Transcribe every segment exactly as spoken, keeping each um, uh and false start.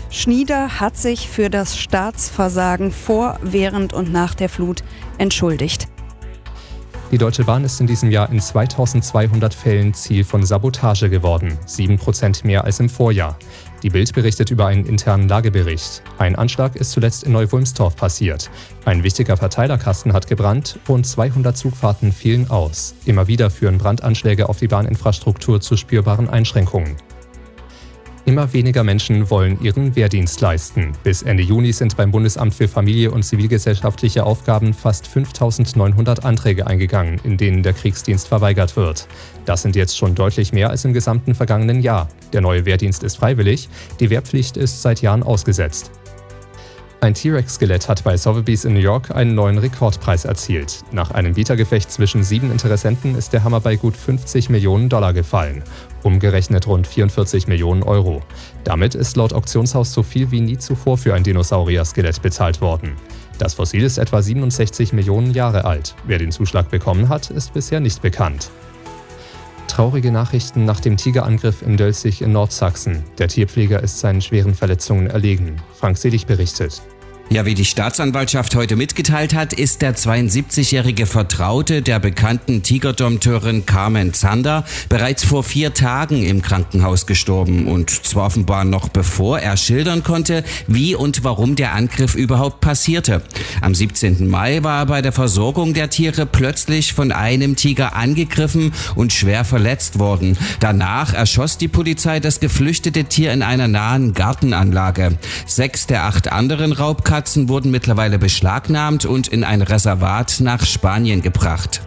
Schnieder hat sich für das Staatsversagen vor, während und nach der Flut entschuldigt. Die Deutsche Bahn ist in diesem Jahr in zweitausendzweihundert Fällen Ziel von Sabotage geworden, sieben Prozent mehr als im Vorjahr. Die Bild berichtet über einen internen Lagebericht. Ein Anschlag ist zuletzt in Neu-Wulmstorf passiert. Ein wichtiger Verteilerkasten hat gebrannt, rund zweihundert Zugfahrten fielen aus. Immer wieder führen Brandanschläge auf die Bahninfrastruktur zu spürbaren Einschränkungen. Immer weniger Menschen wollen ihren Wehrdienst leisten. Bis Ende Juni sind beim Bundesamt für Familie und zivilgesellschaftliche Aufgaben fast fünftausendneunhundert Anträge eingegangen, in denen der Kriegsdienst verweigert wird. Das sind jetzt schon deutlich mehr als im gesamten vergangenen Jahr. Der neue Wehrdienst ist freiwillig, die Wehrpflicht ist seit Jahren ausgesetzt. Ein T-Rex-Skelett hat bei Sotheby's in New York einen neuen Rekordpreis erzielt. Nach einem Bietergefecht zwischen sieben Interessenten ist der Hammer bei gut fünfzig Millionen Dollar gefallen. Umgerechnet rund vierundvierzig Millionen Euro. Damit ist laut Auktionshaus so viel wie nie zuvor für ein Dinosaurier-Skelett bezahlt worden. Das Fossil ist etwa siebenundsechzig Millionen Jahre alt. Wer den Zuschlag bekommen hat, ist bisher nicht bekannt. Traurige Nachrichten nach dem Tigerangriff in Dölzig in Nordsachsen. Der Tierpfleger ist seinen schweren Verletzungen erlegen. Frank Selig berichtet. Ja, wie die Staatsanwaltschaft heute mitgeteilt hat, ist der zweiundsiebzigjährige Vertraute der bekannten Tigerdompteurin Carmen Zander bereits vor vier Tagen im Krankenhaus gestorben. Und zwar offenbar noch bevor er schildern konnte, wie und warum der Angriff überhaupt passierte. Am siebzehnten Mai war er bei der Versorgung der Tiere plötzlich von einem Tiger angegriffen und schwer verletzt worden. Danach erschoss die Polizei das geflüchtete Tier in einer nahen Gartenanlage. Sechs der acht anderen Raubkatzen Katzen wurden mittlerweile beschlagnahmt und in ein Reservat nach Spanien gebracht.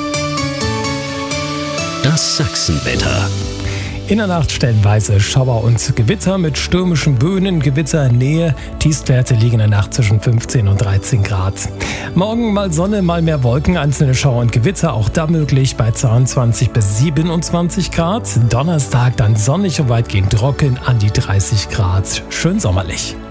Das Sachsenwetter. In der Nacht stellenweise Schauer und Gewitter mit stürmischen Böen in Gewitternähe. Tiefstwerte liegen in der Nacht zwischen fünfzehn und dreizehn Grad. Morgen mal Sonne, mal mehr Wolken, einzelne Schauer und Gewitter, auch da möglich bei zweiundzwanzig bis siebenundzwanzig Grad. Donnerstag dann sonnig und weitgehend trocken an die dreißig Grad. Schön sommerlich.